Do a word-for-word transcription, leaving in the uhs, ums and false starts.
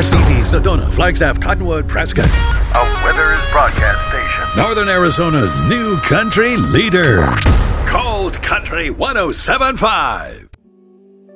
Cedar City, Sedona, Flagstaff, Cottonwood, Prescott. A Withers broadcast station. Northern Arizona's new country leader. Cold Country one oh seven point five.